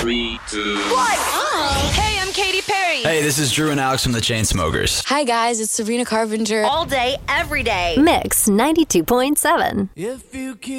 3, 2. What? Oh. Hey, I'm Katy Perry. Hey, this is Drew and Alex from the Chainsmokers. Hi, guys. It's Sabrina Carpenter. All day, every day. Mix 92.7. If you keep